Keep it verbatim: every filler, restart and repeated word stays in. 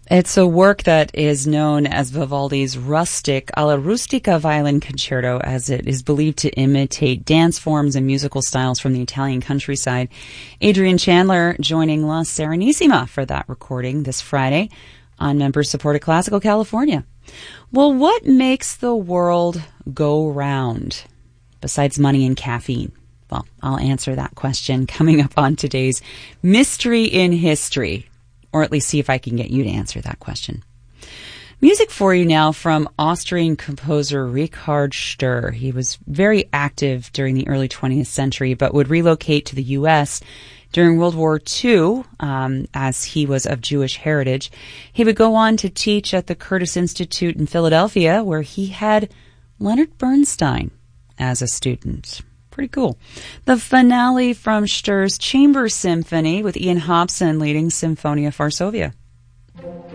It's a work that is known as Vivaldi's rustic, alla rustica violin concerto, as it is believed to imitate dance forms and musical styles from the Italian countryside. Adrian Chandler joining La Serenissima for that recording this Friday on member-supported Classical California. Well, what makes the world go round besides money and caffeine? Well, I'll answer that question coming up on today's Mystery in History. Or at least see if I can get you to answer that question. Music for you now from Austrian composer Richard Stur. He was very active during the early twentieth century, but would relocate to the U S during World War Two, um, as he was of Jewish heritage. He would go on to teach at the Curtis Institute in Philadelphia, where he had Leonard Bernstein as a student. Pretty cool. The finale from Stur's Chamber Symphony with Ian Hobson leading Symphonia Varsovia.